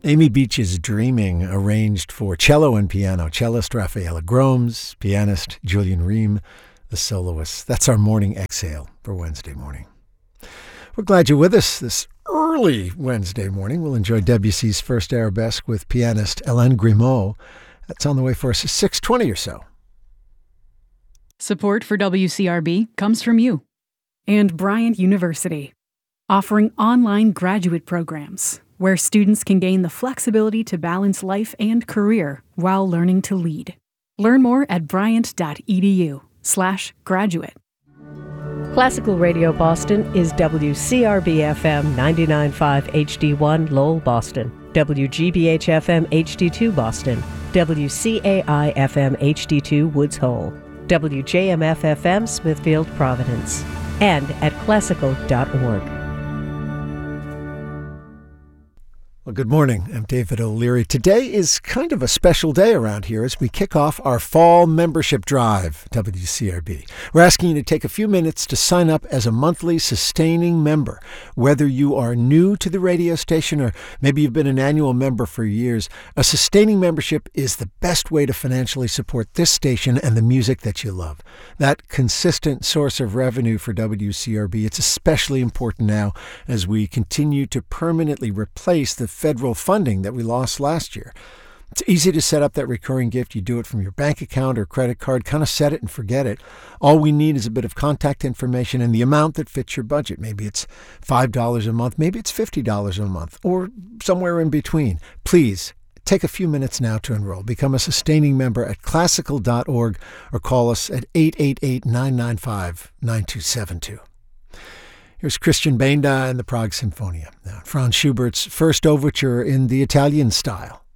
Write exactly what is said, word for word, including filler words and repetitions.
Amy Beach's Dreaming, arranged for cello and piano. Cellist Rafaela Gromes, pianist Julian Ream, the soloist. That's our morning exhale for Wednesday morning. We're glad you're with us this early Wednesday morning. We'll enjoy Debussy's first arabesque with pianist Hélène Grimaud. That's on the way for us at six twenty or so. Support for W C R B comes from you and Bryant University, offering online graduate programs where students can gain the flexibility to balance life and career while learning to lead. Learn more at bryant.edu slash graduate. Classical Radio Boston is W C R B F M ninety-nine point five H D one Lowell, Boston, W G B H F M H D two Boston, W C A I F M H D two Woods Hole, W J M F F M Smithfield, Providence, and at classical dot org. Well, good morning. I'm David O'Leary. Today is kind of a special day around here as we kick off our fall membership drive, W C R B. We're asking you to take a few minutes to sign up as a monthly sustaining member. Whether you are new to the radio station or maybe you've been an annual member for years, a sustaining membership is the best way to financially support this station and the music that you love. That consistent source of revenue for W C R B, it's especially important now as we continue to permanently replace the federal funding that we lost last year. It's easy to set up that recurring gift. You do it from your bank account or credit card, kind of set it and forget it. All we need is a bit of contact information and the amount that fits your budget. Maybe it's five dollars a month, maybe it's fifty dollars a month, or somewhere in between. Please take a few minutes now to enroll. Become a sustaining member at classical dot org or call us at eight eight eight, nine nine five, nine two seven two. Here's Christian Benda and the Prague Sinfonia. Now, Franz Schubert's first overture in the Italian style.